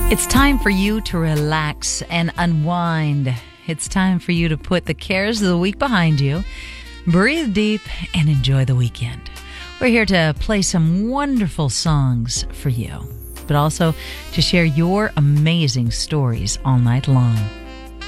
It's time for you to relax and unwind. It's time for you to put the cares of the week behind you, breathe deep, and enjoy the weekend. We're here to play some wonderful songs for you, but also to share your amazing stories all night long.